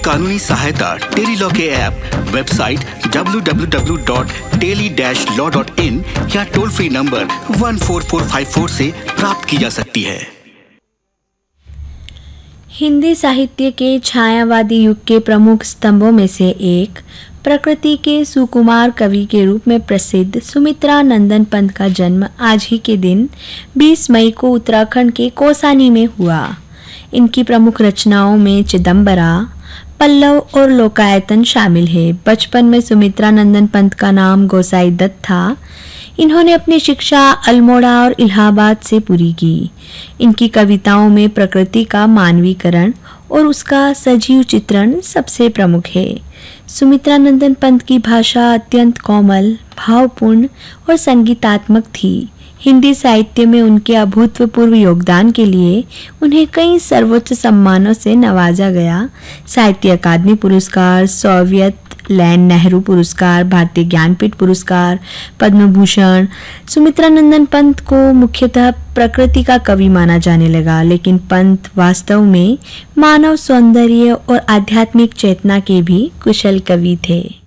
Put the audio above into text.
कानूनी सहायता tele law के ऐप, वेबसाइट www.teli-law.in या टोल फ्री नंबर 14454 से प्राप्त की जा सकती है। हिंदी साहित्य के छायावादी युग के प्रमुख स्तंभों में से एक, प्रकृति के सुकुमार कवि के रूप में प्रसिद्ध सुमित्रा नंदन पंत का जन्म आज ही के दिन 20 मई को उत्तराखंड के कौसानी में हुआ। इनकी प्रमुख रचनाओं में चिदंबरा, पल्लव और लोकायतन शामिल है। बचपन में सुमित्रा नंदन पंत का नाम गोसाई दत्त था। इन्होंने अपनी शिक्षा अल्मोड़ा और इलाहाबाद से पूरी की। इनकी कविताओं में प्रकृति का मानवीकरण और उसका सजीव चित्रण सबसे प्रमुख है। सुमित्रा नंदन पंत की भाषा अत्यंत कोमल, भावपूर्ण और संगीतात्मक थी। हिंदी साहित्य में उनके अभूतपूर्व योगदान के लिए उन्हें कई सर्वोच्च सम्मानों से नवाजा गया। साहित्य अकादमी पुरस्कार, सोवियत लैंड नेहरू पुरस्कार, भारतीय ज्ञानपीठ पुरस्कार, पद्म भूषण। सुमित्रा नंदन पंत को मुख्यतः प्रकृति का कवि माना जाने लगा, लेकिन पंत वास्तव में मानव सौंदर्य और आध्यात्मिक चेतना के भी कुशल कवि थे।